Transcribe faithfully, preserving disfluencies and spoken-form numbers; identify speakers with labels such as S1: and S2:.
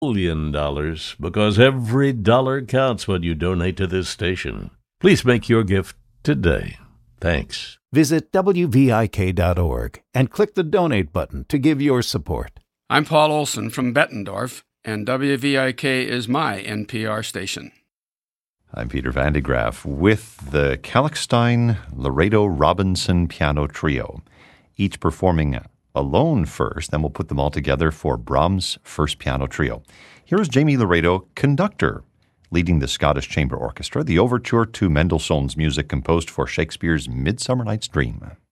S1: Million dollars, because every dollar counts when you donate to this station. Please make your gift today. Thanks.
S2: Visit W V I K dot org and click the donate button to give your support.
S3: I'm Paul Olson from Bettendorf, and W V I K is my N P R station.
S4: I'm Peter Van de Graaff with the Kalkstein Laredo Robinson Piano Trio, each performing alone first, then we'll put them all together for Brahms' first piano trio. Here is Jamie Laredo, conductor, leading the Scottish Chamber Orchestra, the overture to Mendelssohn's music composed for Shakespeare's Midsummer Night's Dream.